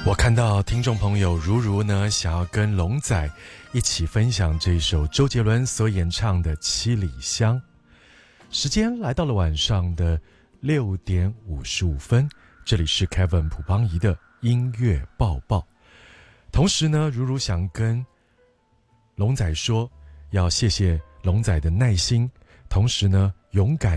我看到听众朋友如如呢，想要跟龙仔一起分享这首周杰伦所演唱的《七里香》。时间来到了晚上的6点55分，这里是 Kevin 朴邦仪的音乐报报。同时呢，如如想跟龙仔说，要谢谢龙仔的耐心，同时呢，勇敢